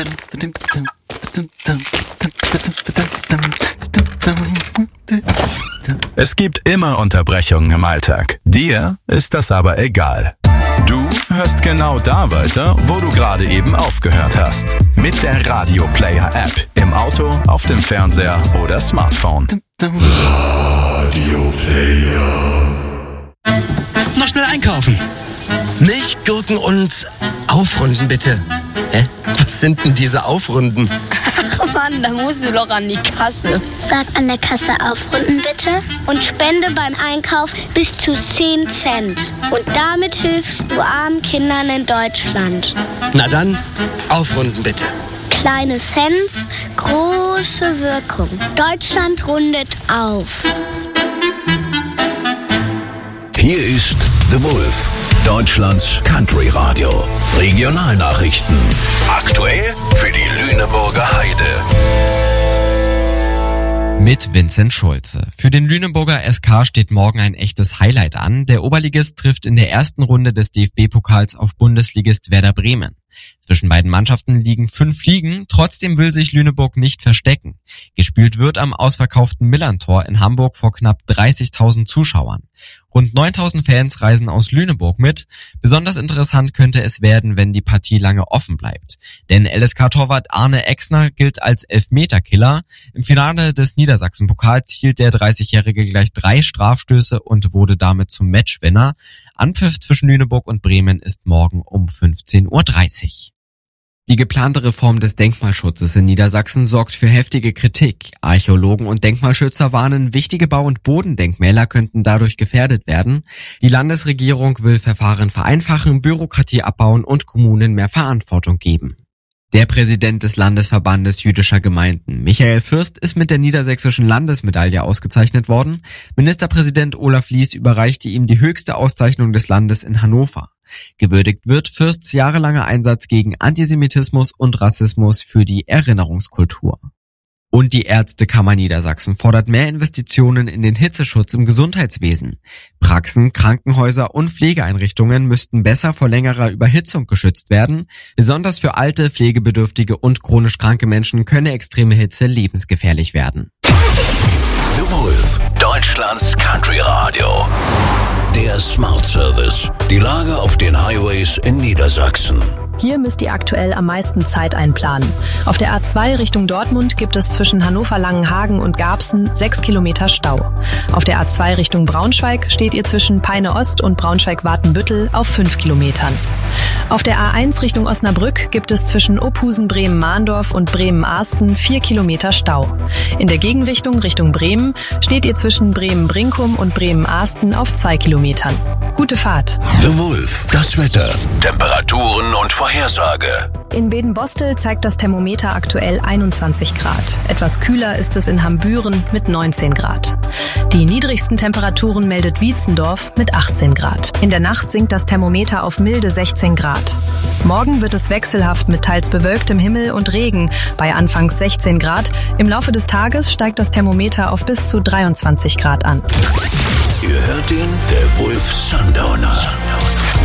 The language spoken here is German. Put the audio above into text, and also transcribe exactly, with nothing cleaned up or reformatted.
Es gibt immer Unterbrechungen im Alltag. Dir ist das aber egal. Du hörst genau da weiter, wo du gerade eben aufgehört hast. Mit der Radio Player App. Im Auto, auf dem Fernseher oder Smartphone. Radio Player. Noch schnell einkaufen. Milch, Gurken und Aufrunden bitte. Hä? Was sind denn diese Aufrunden? Ach Mann, da musst du doch an die Kasse. Sag an der Kasse aufrunden bitte und spende beim Einkauf bis zu zehn Cent. Und damit hilfst du armen Kindern in Deutschland. Na dann, aufrunden bitte. Kleine Cents, große Wirkung. Deutschland rundet auf. Hier ist The Wolf, Deutschlands Country Radio. Regionalnachrichten. Aktuell für die Lüneburger Heide. Mit Vincent Schulze. Für den Lüneburger S K steht morgen ein echtes Highlight an. Der Oberligist trifft in der ersten Runde des D F B-Pokals auf Bundesligist Werder Bremen. Zwischen beiden Mannschaften liegen fünf Ligen, trotzdem will sich Lüneburg nicht verstecken. Gespielt wird am ausverkauften Millerntor in Hamburg vor knapp dreißigtausend Zuschauern. Rund neuntausend Fans reisen aus Lüneburg mit. Besonders interessant könnte es werden, wenn die Partie lange offen bleibt. Denn L S K-Torwart Arne Exner gilt als Elfmeterkiller. Im Finale des Niedersachsen-Pokals hielt der dreißigjährige gleich drei Strafstöße und wurde damit zum Matchwinner. Anpfiff zwischen Lüneburg und Bremen ist morgen um fünfzehn Uhr dreißig. Die geplante Reform des Denkmalschutzes in Niedersachsen sorgt für heftige Kritik. Archäologen und Denkmalschützer warnen, wichtige Bau- und Bodendenkmäler könnten dadurch gefährdet werden. Die Landesregierung will Verfahren vereinfachen, Bürokratie abbauen und Kommunen mehr Verantwortung geben. Der Präsident des Landesverbandes jüdischer Gemeinden, Michael Fürst, ist mit der niedersächsischen Landesmedaille ausgezeichnet worden. Ministerpräsident Olaf Lies überreichte ihm die höchste Auszeichnung des Landes in Hannover. Gewürdigt wird Fürsts jahrelanger Einsatz gegen Antisemitismus und Rassismus für die Erinnerungskultur. Und die Ärztekammer Niedersachsen fordert mehr Investitionen in den Hitzeschutz im Gesundheitswesen. Praxen, Krankenhäuser und Pflegeeinrichtungen müssten besser vor längerer Überhitzung geschützt werden. Besonders für alte, pflegebedürftige und chronisch kranke Menschen könne extreme Hitze lebensgefährlich werden. The Wolf, Deutschlands Country Radio. Der Smart Service. Die Lage auf den Highways in Niedersachsen. Hier müsst ihr aktuell am meisten Zeit einplanen. Auf der A zwei Richtung Dortmund gibt es zwischen Hannover-Langenhagen und Garbsen sechs Kilometer Stau. Auf der A zwei Richtung Braunschweig steht ihr zwischen Peine-Ost und Braunschweig-Wartenbüttel auf fünf Kilometern. Auf der A eins Richtung Osnabrück gibt es zwischen Ophusen-Bremen-Mahndorf und Bremen-Arsten vier Kilometer Stau. In der Gegenrichtung Richtung Bremen steht ihr zwischen Bremen-Brinkum und Bremen-Arsten auf zwei Kilometern. Gute Fahrt. The Wolf, das Wetter, Temperaturen und Vorhersage. In Bedenbostel zeigt das Thermometer aktuell einundzwanzig Grad. Etwas kühler ist es in Hambüren mit neunzehn Grad. Die niedrigsten Temperaturen meldet Wietzendorf mit achtzehn Grad. In der Nacht sinkt das Thermometer auf milde sechzehn Grad. Morgen wird es wechselhaft mit teils bewölktem Himmel und Regen bei anfangs sechzehn Grad. Im Laufe des Tages steigt das Thermometer auf bis zu dreiundzwanzig Grad an. Ihr hört ihn, der Wolf Sundowner.